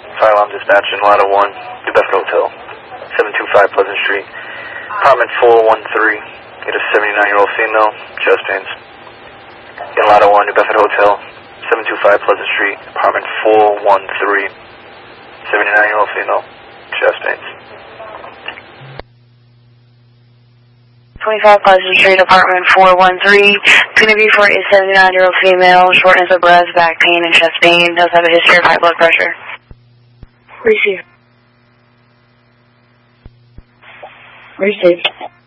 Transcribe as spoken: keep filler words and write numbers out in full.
Fire alarm dispatch in Lotto one, New Bedford Hotel, seven two five Pleasant Street. Apartment four one three, get a seventy-nine-year-old female, chest pains. In Lotto one, New Bedford Hotel, seven two five Pleasant Street. Apartment four one three, seventy-nine-year-old female, chest pains. twenty-five Pleasant Street, apartment four one three. Going to be for a seventy-nine-year-old female, shortness of breath, back pain, and chest pain. Does have a history of high blood pressure. Receive. Receive.